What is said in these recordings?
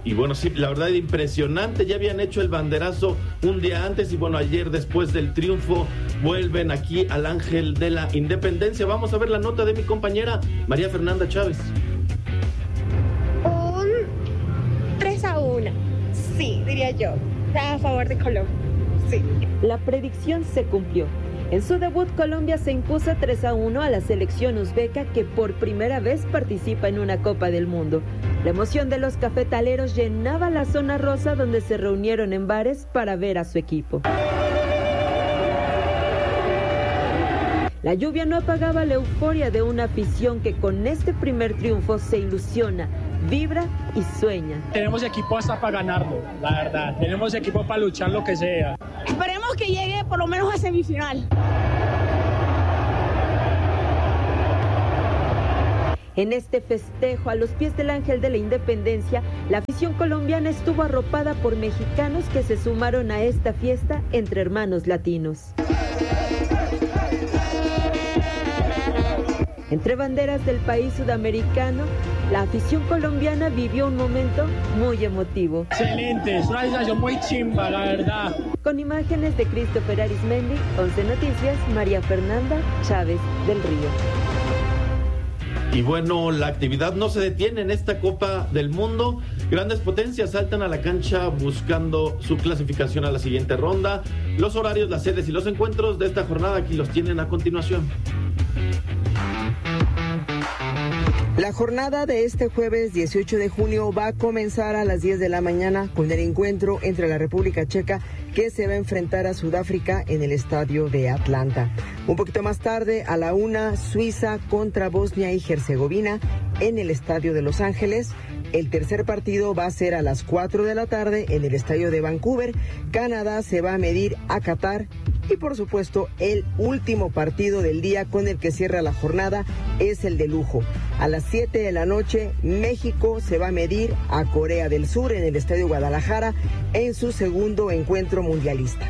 Y bueno, sí, la verdad impresionante, ya habían hecho el banderazo un día antes y bueno, ayer después del triunfo vuelven aquí al Ángel de la Independencia. Vamos a ver la nota de mi compañera María Fernanda Chávez. Un 3-1, sí, diría yo, a favor de Colombia, sí. La predicción se cumplió. En su debut, Colombia se impuso 3-1 a la selección uzbeca que por primera vez participa en una Copa del Mundo. La emoción de los cafetaleros llenaba la zona rosa donde se reunieron en bares para ver a su equipo. La lluvia no apagaba la euforia de una afición que con este primer triunfo se ilusiona, vibra y sueña. Tenemos equipo hasta para ganarlo, la verdad. Tenemos equipo para luchar lo que sea. Esperemos que llegue por lo menos a semifinal. En este festejo a los pies del Ángel de la Independencia, la afición colombiana estuvo arropada por mexicanos que se sumaron a esta fiesta entre hermanos latinos. Entre banderas del país sudamericano, la afición colombiana vivió un momento muy emotivo. Excelente, es una sensación muy chimba, la verdad. Con imágenes de Christopher Arismendi, 11 Noticias, María Fernanda Chávez del Río. Y bueno, la actividad no se detiene en esta Copa del Mundo. Grandes potencias saltan a la cancha buscando su clasificación a la siguiente ronda. Los horarios, las sedes y los encuentros de esta jornada aquí los tienen a continuación. La jornada de este jueves 18 de junio va a comenzar a las 10 de la mañana con el encuentro entre la República Checa que se va a enfrentar a Sudáfrica en el estadio de Atlanta. Un poquito más tarde, a la 1, Suiza contra Bosnia y Herzegovina en el estadio de Los Ángeles. El tercer partido va a ser a las 4 de la tarde en el estadio de Vancouver. Canadá se va a medir a Qatar. Y por supuesto, el último partido del día con el que cierra la jornada es el de lujo. A las 7 de la noche, México se va a medir a Corea del Sur en el Estadio Guadalajara en su segundo encuentro mundialista.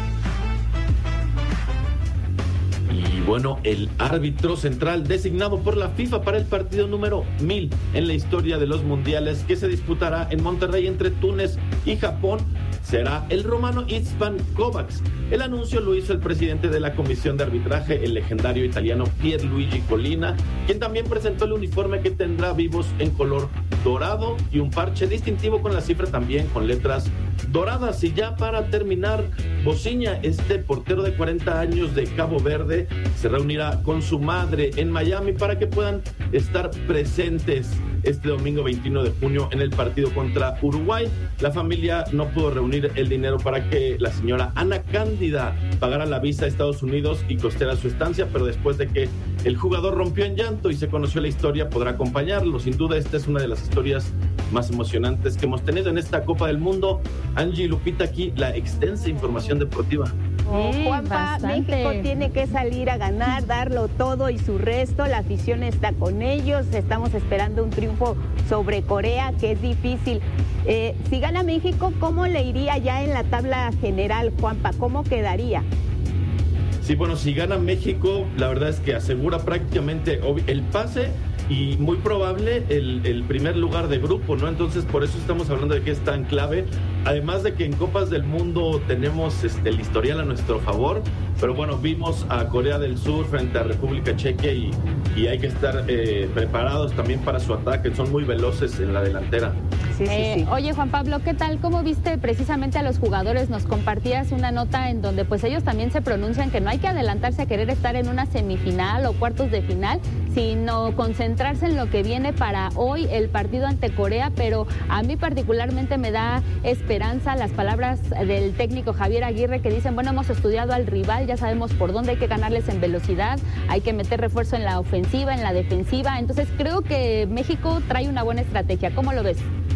Y bueno, el árbitro central designado por la FIFA para el partido número 1000 en la historia de los mundiales que se disputará en Monterrey entre Túnez y Japón será el rumano Istvan Kovacs. El anuncio lo hizo el presidente de la comisión de arbitraje, el legendario italiano Pierluigi Collina, quien también presentó el uniforme que tendrá vivos en color dorado y un parche distintivo con la cifra también con letras doradas. Y ya para terminar, Bociña, este portero de 40 años de Cabo Verde, se reunirá con su madre en Miami para que puedan estar presentes este domingo 21 de junio en el partido contra Uruguay. La familia no pudo reunir el dinero para que la señora Ana Cándida pagara la visa a Estados Unidos y costeara su estancia, pero después de que el jugador rompió en llanto y se conoció la historia, podrá acompañarlo. Sin duda, esta es una de las historias más emocionantes que hemos tenido en esta Copa del Mundo. Angie y Lupita, aquí la extensa información deportiva. Juanpa, México tiene que salir a ganar, darlo todo y su resto. La afición está con ellos. Estamos esperando un triunfo sobre Corea, que es difícil. Si gana México, ¿cómo le iría ya en la tabla general, Juanpa? ¿Cómo quedaría? Sí, bueno, si gana México, la verdad es que asegura prácticamente el pase y muy probable el primer lugar de grupo, ¿no? Entonces, por eso estamos hablando de que es tan clave. Además de que en Copas del Mundo tenemos el historial a nuestro favor, pero bueno, vimos a Corea del Sur frente a República Checa y hay que estar preparados también para su ataque. Son muy veloces en la delantera. Sí. Oye, Juan Pablo, ¿qué tal? ¿Cómo viste precisamente a los jugadores? Nos compartías una nota en donde pues ellos también se pronuncian que no hay que adelantarse a querer estar en una semifinal o cuartos de final, sino concentrarse en lo que viene para hoy, el partido ante Corea. Pero a mí particularmente me da esperanza las palabras del técnico Javier Aguirre, que dicen, bueno, hemos estudiado al rival, ya sabemos por dónde hay que ganarles en velocidad, hay que meter refuerzo en la ofensiva, en la defensiva. Entonces creo que México trae una buena estrategia. ¿Cómo lo ves?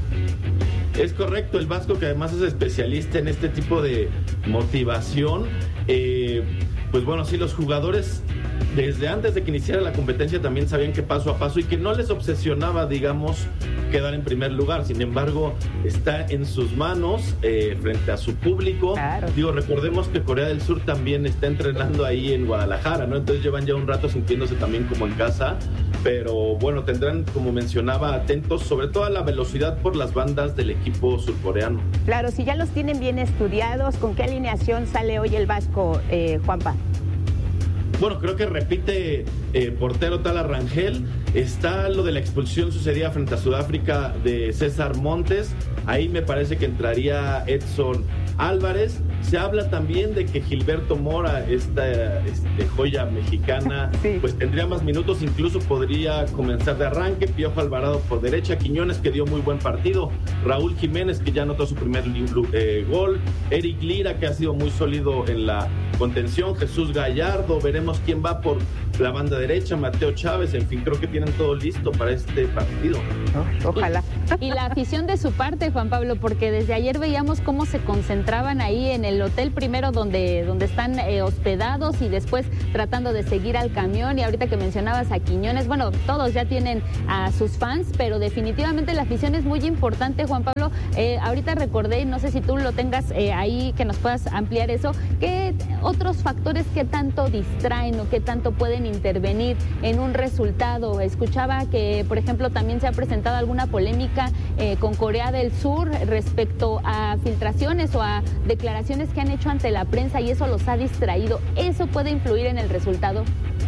Es correcto, el Vasco, que además es especialista en este tipo de motivación, pues bueno, sí, los jugadores desde antes de que iniciara la competencia también sabían que paso a paso y que no les obsesionaba, digamos, quedar en primer lugar. Sin embargo, está en sus manos frente a su público. Claro. Digo, recordemos que Corea del Sur también está entrenando ahí en Guadalajara, ¿no? Entonces llevan ya un rato sintiéndose también como en casa, pero bueno, tendrán, como mencionaba, atentos sobre todo a la velocidad por las bandas del equipo surcoreano. Claro, si ya los tienen bien estudiados, ¿con qué alineación sale hoy el Vasco, Juanpa? Bueno, creo que repite portero Tala Rangel. Está lo de la expulsión sucedida frente a Sudáfrica de César Montes. Ahí me parece que entraría Edson Álvarez. Se habla también de que Gilberto Mora, esta joya mexicana, sí, pues tendría más minutos, incluso podría comenzar de arranque. Piojo Alvarado por derecha, Quiñones, que dio muy buen partido, Raúl Jiménez, que ya anotó su primer gol, Eric Lira, que ha sido muy sólido en la contención, Jesús Gallardo, veremos quién va por la banda derecha, Mateo Chávez, en fin, creo que tienen todo listo para este partido. Ojalá. Y la afición de su parte, Juan Pablo, porque desde ayer veíamos cómo se concentraban ahí en el hotel primero donde están hospedados y después tratando de seguir al camión. Y ahorita que mencionabas a Quiñones, bueno, todos ya tienen a sus fans, pero definitivamente la afición es muy importante, Juan Pablo. Ahorita recordé, no sé si tú lo tengas ahí, que nos puedas ampliar eso, ¿qué otros factores que tanto distraen o que tanto pueden intervenir en un resultado? Escuchaba que, por ejemplo, también se ha presentado alguna polémica con Corea del Sur respecto a filtraciones o a declaraciones que han hecho ante la prensa y eso los ha distraído. ¿Eso puede influir en el resultado?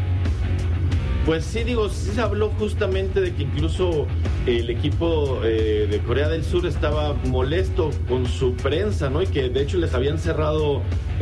Pues sí, digo, sí se habló justamente de que incluso el equipo de Corea del Sur estaba molesto con su prensa, ¿no? Y que de hecho les habían cerrado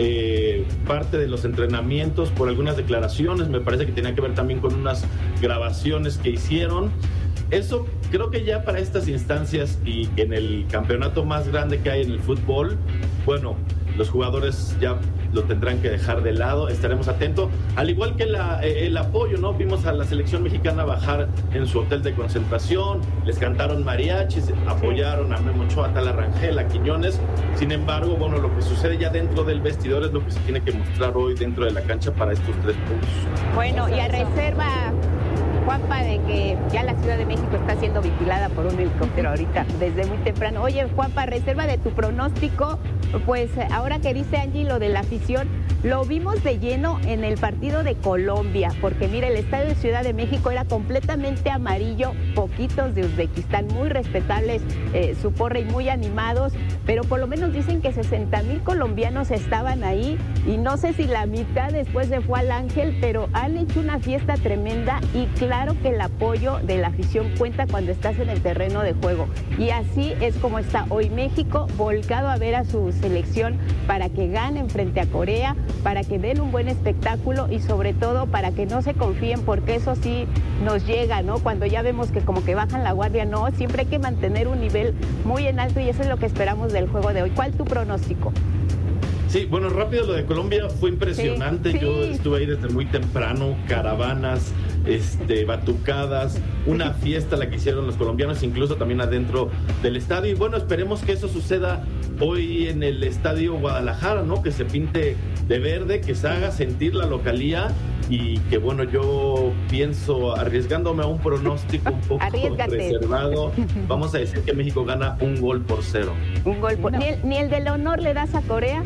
parte de los entrenamientos por algunas declaraciones. Me parece que tenía que ver también con unas grabaciones que hicieron. Eso creo que ya para estas instancias y en el campeonato más grande que hay en el fútbol, bueno, los jugadores ya lo tendrán que dejar de lado, estaremos atentos, al igual que el apoyo, ¿no? Vimos a la selección mexicana bajar en su hotel de concentración, les cantaron mariachis, apoyaron a Memo Ochoa, a Tala Rangel, a Quiñones. Sin embargo, bueno, lo que sucede ya dentro del vestidor es lo que se tiene que mostrar hoy dentro de la cancha para estos 3 puntos. Bueno, y a reserva, Juanpa, de que ya la Ciudad de México está siendo vigilada por un helicóptero ahorita desde muy temprano. Oye, Juanpa, reserva de tu pronóstico, pues ahora que dice Angie lo de la afición, lo vimos de lleno en el partido de Colombia, porque mira, el estadio de Ciudad de México era completamente amarillo, poquitos de Uzbekistán, muy respetables su porra y muy animados, pero por lo menos dicen que 60,000 colombianos estaban ahí y no sé si la mitad después se fue al Ángel, pero han hecho una fiesta tremenda y claro que el apoyo de la afición cuenta cuando estás en el terreno de juego. Y así es como está hoy México, volcado a ver a su selección para que ganen frente a Corea, para que den un buen espectáculo y sobre todo para que no se confíen, porque eso sí nos llega, ¿no? Cuando ya vemos que como que bajan la guardia, no, siempre hay que mantener un nivel muy en alto y eso es lo que esperamos del juego de hoy. ¿Cuál es tu pronóstico? Sí, bueno, rápido, lo de Colombia fue impresionante. Sí, sí. Yo estuve ahí desde muy temprano, caravanas, batucadas, una fiesta la que hicieron los colombianos, incluso también adentro del estadio. Y bueno, esperemos que eso suceda hoy en el estadio Guadalajara, ¿no? Que se pinte de verde, que se haga sentir la localía y que bueno, yo pienso, arriesgándome a un pronóstico un poco reservado, vamos a decir que México gana 1-0. Un gol por... No. ¿Ni el del honor le das a Corea?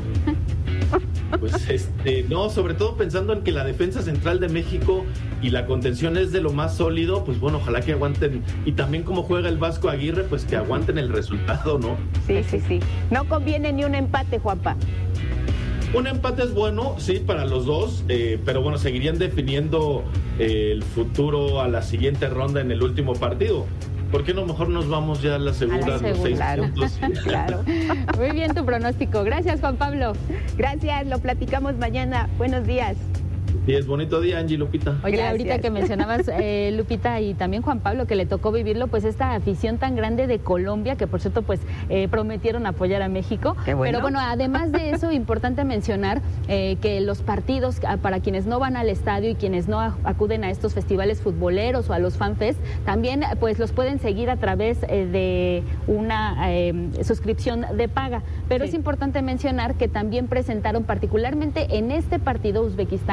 Pues no, sobre todo pensando en que la defensa central de México y la contención es de lo más sólido, pues bueno, ojalá que aguanten, y también como juega el Vasco Aguirre, pues que aguanten el resultado, ¿no? Sí, sí, sí. No conviene ni un empate, Juanpa. Un empate es bueno, sí, para los dos, pero bueno, seguirían definiendo el futuro a la siguiente ronda en el último partido. ¿Por qué no mejor nos vamos ya a la segunda? Los 6 puntos? Claro. Muy bien tu pronóstico. Gracias, Juan Pablo. Gracias, lo platicamos mañana. Buenos días. Y es bonito día, Angie, Lupita. Oye, gracias. Ahorita que mencionabas, Lupita, y también Juan Pablo, que le tocó vivirlo, pues esta afición tan grande de Colombia, que por cierto, pues prometieron apoyar a México. Qué bueno. Pero bueno, además de eso, importante mencionar que los partidos, para quienes no van al estadio y quienes no acuden a estos festivales futboleros o a los fanfest, también pues los pueden seguir a través de una suscripción de paga. Pero sí, es importante mencionar que también presentaron, particularmente en este partido Uzbekistán-Colombia,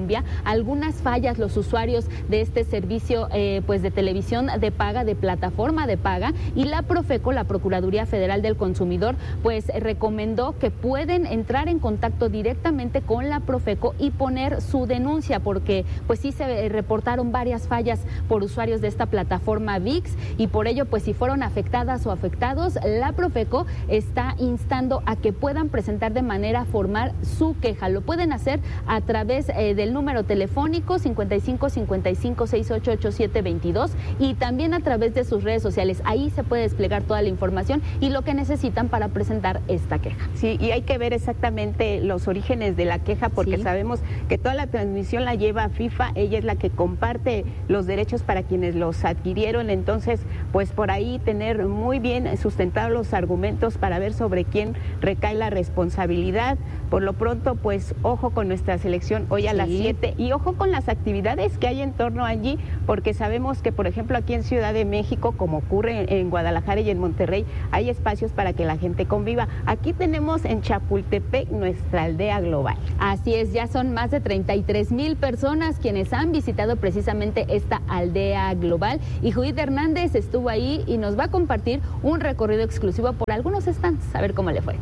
Colombia algunas fallas los usuarios de este servicio pues de televisión de paga, de plataforma de paga, y la Profeco, la Procuraduría Federal del Consumidor, pues recomendó que pueden entrar en contacto directamente con la Profeco y poner su denuncia, porque pues sí se reportaron varias fallas por usuarios de esta plataforma ViX, y por ello pues si fueron afectadas o afectados, la Profeco está instando a que puedan presentar de manera formal su queja. Lo pueden hacer a través del número telefónico 55 55 68 87 22 y también a través de sus redes sociales. Ahí se puede desplegar toda la información y lo que necesitan para presentar esta queja. Sí, y hay que ver exactamente los orígenes de la queja, porque sabemos que toda la transmisión la lleva FIFA, ella es la que comparte los derechos para quienes los adquirieron, entonces pues por ahí tener muy bien sustentados los argumentos para ver sobre quién recae la responsabilidad. Por lo pronto, pues ojo con nuestra selección hoy a las 7 y ojo con las actividades que hay en torno allí, porque sabemos que, por ejemplo, aquí en Ciudad de México, como ocurre en Guadalajara y en Monterrey, hay espacios para que la gente conviva. Aquí tenemos en Chapultepec nuestra aldea global. Así es, ya son más de 33,000 personas quienes han visitado precisamente esta aldea global, y Judith Hernández estuvo ahí y nos va a compartir un recorrido exclusivo por algunos stands, a ver cómo le fue.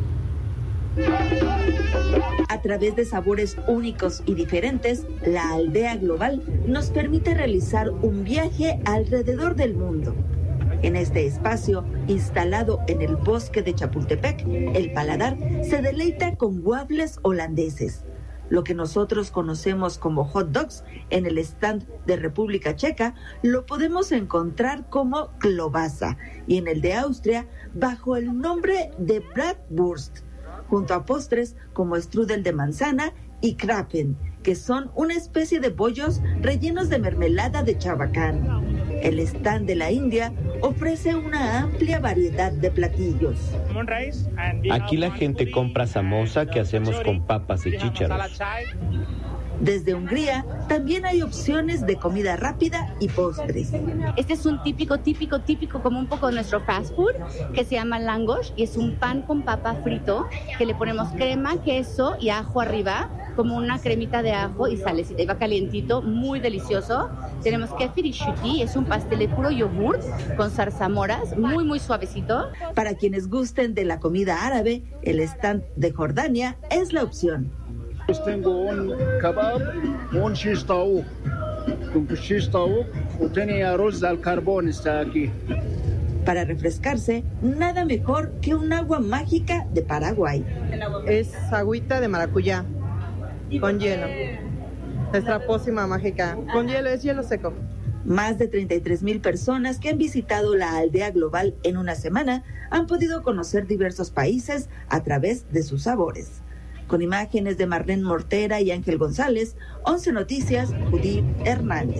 A través de sabores únicos y diferentes, la aldea global nos permite realizar un viaje alrededor del mundo. En este espacio, instalado en el bosque de Chapultepec, el paladar se deleita con waffles holandeses. Lo que nosotros conocemos como hot dogs en el stand de República Checa lo podemos encontrar como klobasa, y en el de Austria bajo el nombre de Bratwurst, junto a postres como strudel de manzana y Krapfen, que son una especie de bollos rellenos de mermelada de chabacán. El stand de la India ofrece una amplia variedad de platillos. Aquí la gente compra samosa que hacemos con papas y chícharos. Desde Hungría también hay opciones de comida rápida y postres. Este es un típico, como un poco nuestro fast food, que se llama langos, y es un pan con papa frito, que le ponemos crema, queso y ajo arriba, como una cremita de ajo y salecita, y va calientito, muy delicioso. Tenemos kefir y shuti, es un pastel de puro yogur con zarzamoras, muy suavecito. Para quienes gusten de la comida árabe, el stand de Jordania es la opción. Pues tengo un kebab, un shish taouk. Con shish taouk, tiene arroz al carbón, está aquí. Para refrescarse, nada mejor que un agua mágica de Paraguay. Es agüita de maracuyá, con hielo. Nuestra pócima mágica, con hielo, es hielo seco. Más de 33,000 personas que han visitado la aldea global en una semana han podido conocer diversos países a través de sus sabores. Con imágenes de Marlene Mortera y Ángel González, 11 Noticias, Judith Hernández.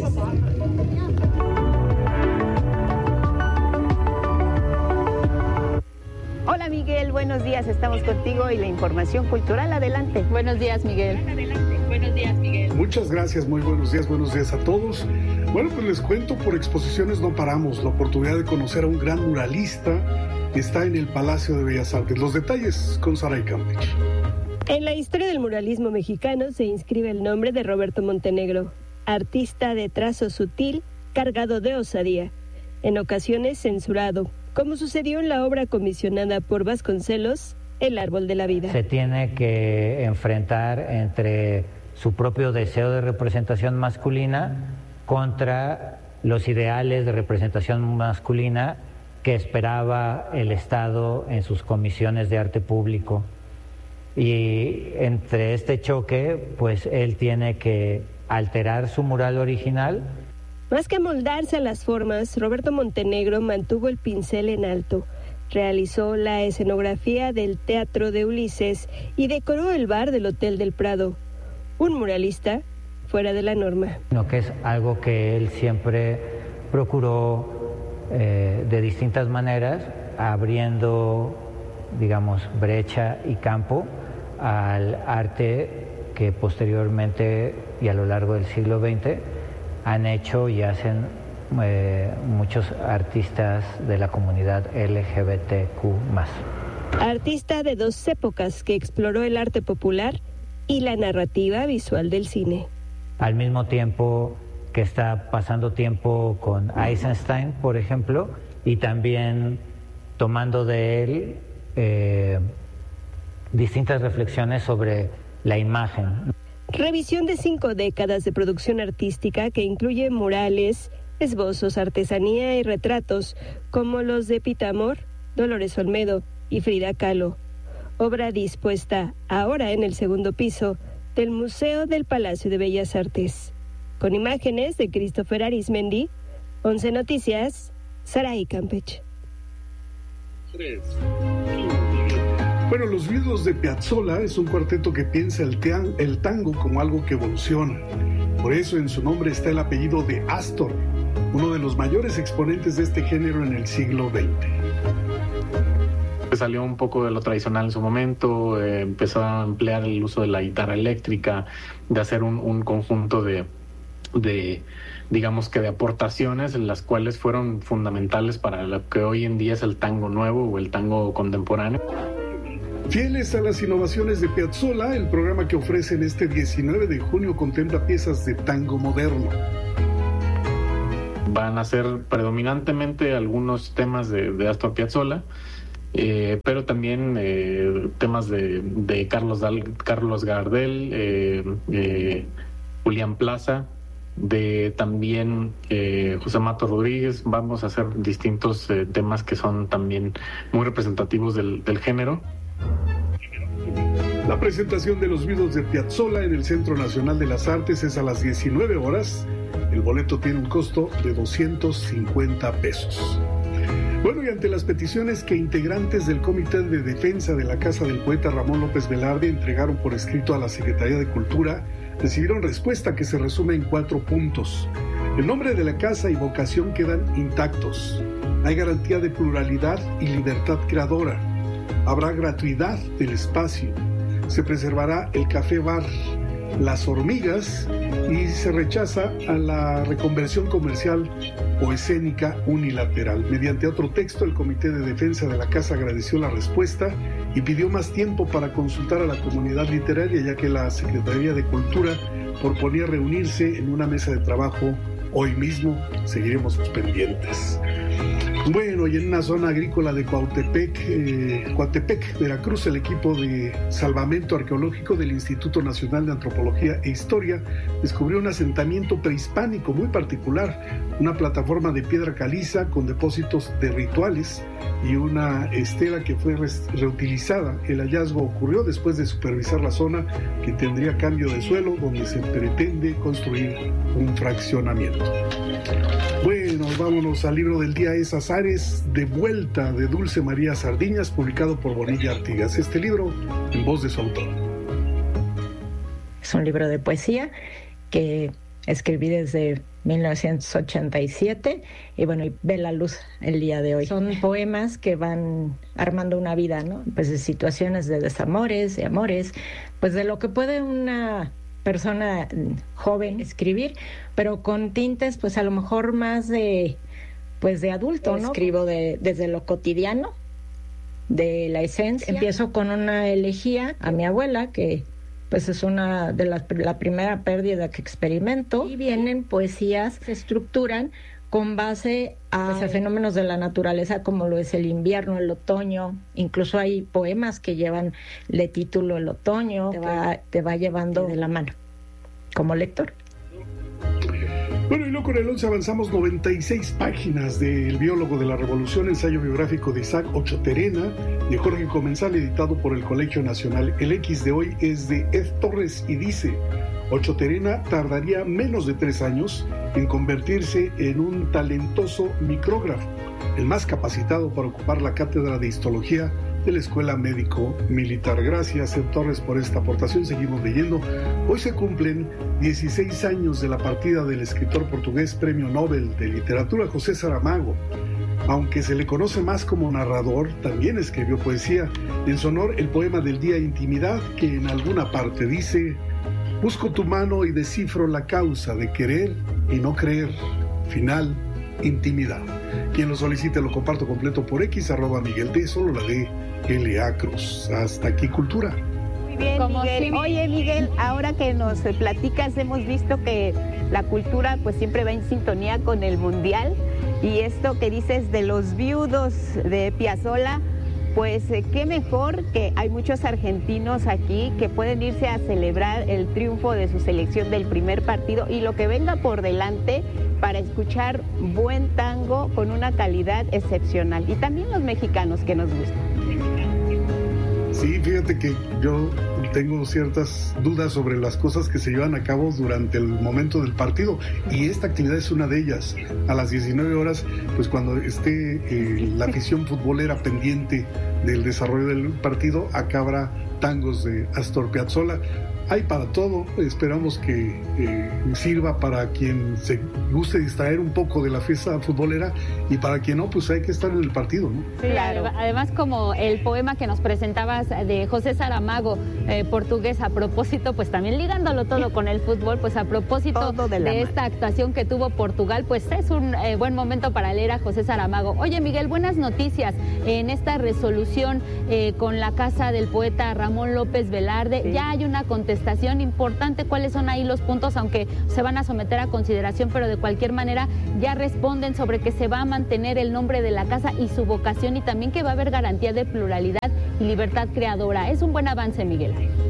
Hola Miguel, buenos días, estamos contigo y la información cultural, adelante. Buenos días Miguel. Muchas gracias, muy buenos días a todos. Bueno, pues les cuento, por Exposiciones No Paramos, la oportunidad de conocer a un gran muralista que está en el Palacio de Bellas Artes. Los detalles con Saray Campech. En la historia del muralismo mexicano se inscribe el nombre de Roberto Montenegro, artista de trazo sutil, cargado de osadía, en ocasiones censurado, como sucedió en la obra comisionada por Vasconcelos, El Árbol de la Vida. Se tiene que enfrentar entre su propio deseo de representación masculina contra los ideales de representación masculina que esperaba el Estado en sus comisiones de arte público. Y entre este choque, pues él tiene que alterar su mural original. Más que moldarse a las formas, Roberto Montenegro mantuvo el pincel en alto, realizó la escenografía del Teatro de Ulises y decoró el bar del Hotel del Prado. Un muralista fuera de la norma. No, que es algo que él siempre procuró de distintas maneras, abriendo, digamos, brecha y campo al arte que posteriormente y a lo largo del siglo XX han hecho y hacen muchos artistas de la comunidad LGBTQ+. Artista de dos épocas que exploró el arte popular y la narrativa visual del cine. al mismo tiempo que está pasando tiempo con Eisenstein, por ejemplo, y también tomando de él distintas reflexiones sobre la imagen. Revisión de 5 décadas de producción artística que incluye murales, esbozos, artesanía y retratos, como los de Pita Amor, Dolores Olmedo y Frida Kahlo. Obra dispuesta ahora en el segundo piso del Museo del Palacio de Bellas Artes. Con imágenes de Christopher Arismendi, 11 Noticias, Saray Campech. Bueno, Los Viudos de Piazzolla es un cuarteto que piensa el tango como algo que evoluciona. Por eso en su nombre está el apellido de Astor, uno de los mayores exponentes de este género en el siglo XX. Salió un poco de lo tradicional en su momento, empezó a emplear el uso de la guitarra eléctrica, de hacer un conjunto de digamos que de aportaciones en las cuales fueron fundamentales para lo que hoy en día es el tango nuevo o el tango contemporáneo. Fieles a las innovaciones de Piazzolla, el programa que ofrecen este 19 de junio contempla piezas de tango moderno. Van a ser predominantemente algunos temas de Astor Piazzolla, pero también temas de Carlos Gardel, Julián Plaza, de también José Mato Rodríguez. Vamos a hacer distintos temas que son también muy representativos del género. La presentación de Los Viudos de Piazzolla en el Centro Nacional de las Artes es a las 19 horas. El boleto tiene un costo de 250 pesos. Bueno, y ante las peticiones que integrantes del Comité de Defensa de la Casa del Poeta Ramón López Velarde entregaron por escrito a la Secretaría de Cultura, recibieron respuesta que se resume en 4 puntos. El nombre de la casa y vocación quedan intactos. Hay garantía de pluralidad y libertad creadora. Habrá gratuidad del espacio. Se preservará el café bar Las Hormigas y se rechaza a la reconversión comercial o escénica unilateral. Mediante otro texto, el Comité de Defensa de la Casa agradeció la respuesta y pidió más tiempo para consultar a la comunidad literaria, ya que la Secretaría de Cultura proponía reunirse en una mesa de trabajo hoy mismo. Seguiremos pendientes. Bueno, y en una zona agrícola de Coatepec, Veracruz, el equipo de salvamento arqueológico del Instituto Nacional de Antropología e Historia descubrió un asentamiento prehispánico muy particular, una plataforma de piedra caliza con depósitos de rituales y una estela que fue reutilizada. El hallazgo ocurrió después de supervisar la zona, que tendría cambio de suelo, donde se pretende construir un fraccionamiento. Bueno, vámonos al libro del día, es Azares de Vuelta, de Dulce María Sardiñas, publicado por Bonilla Artigas. Este libro en voz de su autor. Es un libro de poesía que escribí desde 1987 y bueno, y ve la luz el día de hoy. Son poemas que van armando una vida, ¿no? Pues de situaciones de desamores, de amores, pues de lo que puede una persona joven escribir, pero con tintes pues a lo mejor más de adulto, ¿no? Escribo desde lo cotidiano, de la esencia. Empiezo con una elegía a mi abuela, que pues es una de la primera pérdida que experimento, y vienen poesías, se estructuran con base a fenómenos de la naturaleza, como lo es el invierno, el otoño. Incluso hay poemas que llevan de título el otoño, te va llevando de la mano como lector. Bueno, y luego con el 11 avanzamos 96 páginas del Biólogo de la Revolución, ensayo biográfico de Isaac Ochoterena, de Jorge Comensal, editado por el Colegio Nacional. El X de hoy es de Ed Torres y dice: Ochoterena tardaría menos de 3 años en convertirse en un talentoso micrógrafo, el más capacitado para ocupar la cátedra de histología de la Escuela Médico Militar. Gracias, Ed Torres, por esta aportación. Seguimos leyendo. Hoy se cumplen 16 años de la partida del escritor portugués Premio Nobel de Literatura José Saramago. Aunque se le conoce más como narrador, también escribió poesía. En su honor, el poema del día Intimidad, que en alguna parte dice: busco tu mano y descifro la causa de querer y no creer. Final, intimidad. Quien lo solicite lo comparto completo por X, @Miguel D, solo la D, L.A. Cruz. Hasta aquí, Cultura. Muy bien, Miguel. Oye, Miguel, ahora que nos platicas, hemos visto que la cultura pues siempre va en sintonía con el Mundial, y esto que dices de los viudos de Piazzolla, pues qué mejor que hay muchos argentinos aquí que pueden irse a celebrar el triunfo de su selección del primer partido y lo que venga por delante para escuchar buen tango con una calidad excepcional. Y también los mexicanos que nos gustan. Sí, fíjate que yo tengo ciertas dudas sobre las cosas que se llevan a cabo durante el momento del partido, y esta actividad es una de ellas. A las 19 horas, pues cuando esté la afición futbolera pendiente del desarrollo del partido, acá habrá tangos de Astor Piazzolla. Hay para todo, esperamos que sirva para quien se guste distraer un poco de la fiesta futbolera, y para quien no, pues hay que estar en el partido, ¿no? Sí, claro. Además, como el poema que nos presentabas de José Saramago, portugués, a propósito, pues también ligándolo todo con el fútbol, pues a propósito de esta actuación que tuvo Portugal, pues es un buen momento para leer a José Saramago. Oye, Miguel, buenas noticias en esta resolución con la casa del poeta Ramón López Velarde. Sí. Ya hay una contestación importante. ¿Cuáles son ahí los puntos? Aunque se van a someter a consideración, pero de cualquier manera ya responden sobre que se va a mantener el nombre de la casa y su vocación, y también que va a haber garantía de pluralidad y libertad creadora. Es un buen avance, Miguel.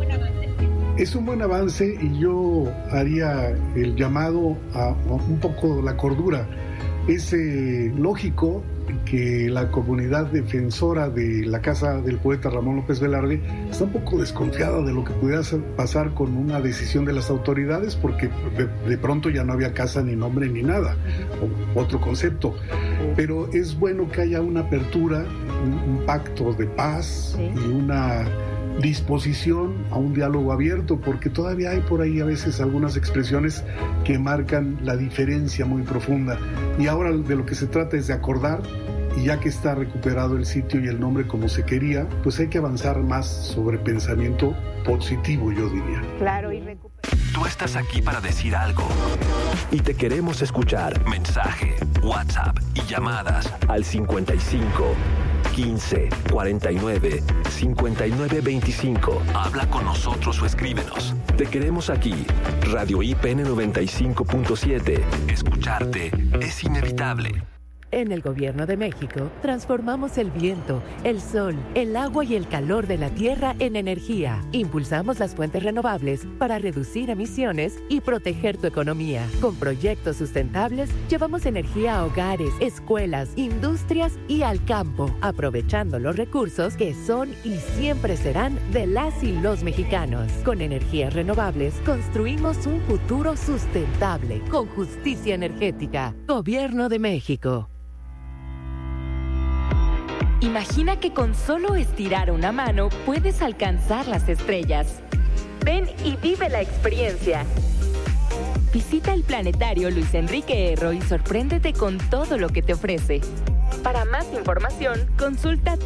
Es un buen avance, y yo haría el llamado a un poco la cordura. Es lógico que la comunidad defensora de la casa del poeta Ramón López Velarde está un poco desconfiada de lo que pudiera pasar con una decisión de las autoridades, porque de pronto ya no había casa, ni nombre, ni nada, otro concepto. Pero es bueno que haya una apertura, un pacto de paz, sí, y una disposición a un diálogo abierto, porque todavía hay por ahí a veces algunas expresiones que marcan la diferencia muy profunda, y ahora de lo que se trata es de acordar, y ya que está recuperado el sitio y el nombre como se quería, pues hay que avanzar más sobre pensamiento positivo, yo diría. Claro, y tú estás aquí para decir algo y te queremos escuchar. Mensaje, WhatsApp y llamadas al 55 15 49 59 25. Habla con nosotros o escríbenos. Te queremos aquí. Radio IPN 95.7. Escucharte es inevitable. En el Gobierno de México, transformamos el viento, el sol, el agua y el calor de la tierra en energía. Impulsamos las fuentes renovables para reducir emisiones y proteger tu economía. Con proyectos sustentables, llevamos energía a hogares, escuelas, industrias y al campo, aprovechando los recursos que son y siempre serán de las y los mexicanos. Con energías renovables, construimos un futuro sustentable, con justicia energética. Gobierno de México. Imagina que con solo estirar una mano puedes alcanzar las estrellas. Ven y vive la experiencia. Visita el planetario Luis Enrique Erro y sorpréndete con todo lo que te ofrece. Para más información, consulta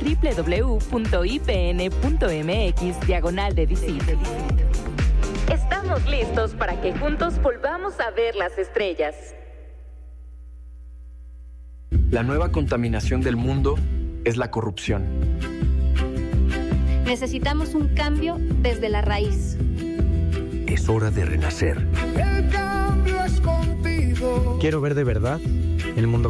www.ipn.mx/de Estamos listos para que juntos volvamos a ver las estrellas. La nueva contaminación del mundo es la corrupción. Necesitamos un cambio desde la raíz. Es hora de renacer. El cambio es contigo. Quiero ver de verdad el mundo